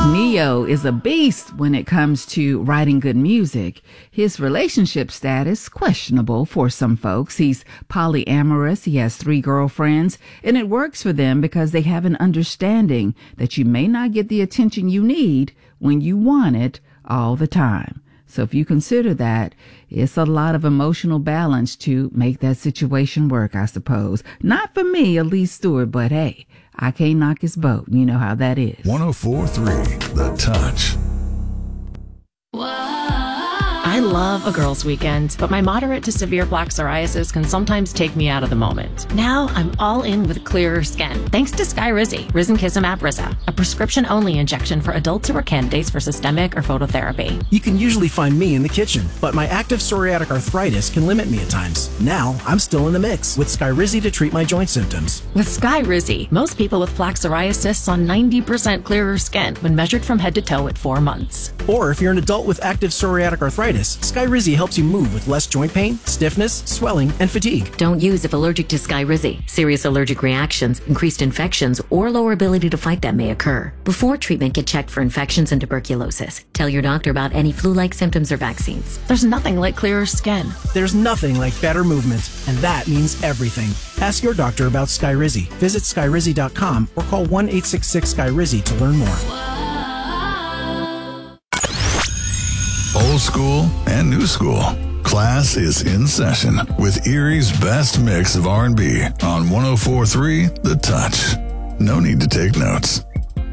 Neo is a beast when it comes to writing good music. His relationship status, questionable for some folks. He's polyamorous. He has 3 girlfriends, and it works for them because they have an understanding that you may not get the attention you need when you want it all the time. So if you consider that, it's a lot of emotional balance to make that situation work, I suppose. Not for me, Elise Stewart, but hey, I can't knock his boat. You know how that is. 104.3 The Touch. I love a girls' weekend, but my moderate to severe plaque psoriasis can sometimes take me out of the moment. Now I'm all in with clearer skin, thanks to Skyrizi, Risankizumab Riza, a prescription-only injection for adults who are candidates for systemic or phototherapy. You can usually find me in the kitchen, but my active psoriatic arthritis can limit me at times. Now I'm still in the mix with Skyrizi to treat my joint symptoms. With Skyrizi, most people with plaque psoriasis saw 90% clearer skin when measured from head to toe at 4 months. Or if you're an adult with active psoriatic arthritis, Skyrizi helps you move with less joint pain, stiffness, swelling, and fatigue. Don't use if allergic to Skyrizi. Serious allergic reactions, increased infections, or lower ability to fight them may occur. Before treatment, get checked for infections and tuberculosis. Tell your doctor about any flu-like symptoms or vaccines. There's nothing like clearer skin. There's nothing like better movement, and that means everything. Ask your doctor about Skyrizi. Visit Skyrizi.com or call 1-866-SKYRIZI to learn more. Old school and new school. Class is in session with Erie's best mix of R&B on 104.3 The Touch. No need to take notes.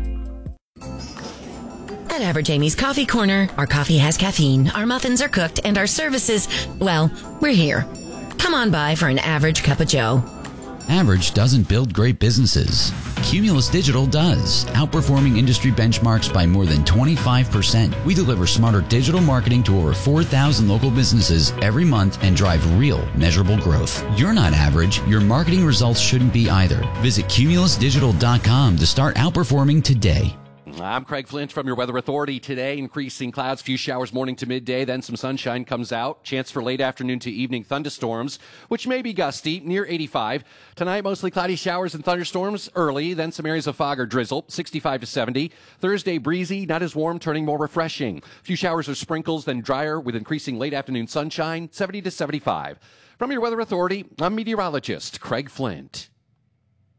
At Average Amy's Coffee Corner, our coffee has caffeine, our muffins are cooked, and our services, well, we're here. Come on by for an average cup of joe. Average doesn't build great businesses. Cumulus Digital does, outperforming industry benchmarks by more than 25%. We deliver smarter digital marketing to over 4,000 local businesses every month and drive real, measurable growth. You're not average. Your marketing results shouldn't be either. Visit cumulusdigital.com to start outperforming today. I'm Craig Flint from your Weather Authority. Today, increasing clouds, few showers morning to midday, then some sunshine comes out. Chance for late afternoon to evening thunderstorms, which may be gusty, near 85. Tonight, mostly cloudy showers and thunderstorms early, then some areas of fog or drizzle, 65 to 70. Thursday, breezy, not as warm, turning more refreshing. Few showers or sprinkles, then drier with increasing late afternoon sunshine, 70 to 75. From your Weather Authority, I'm meteorologist Craig Flint.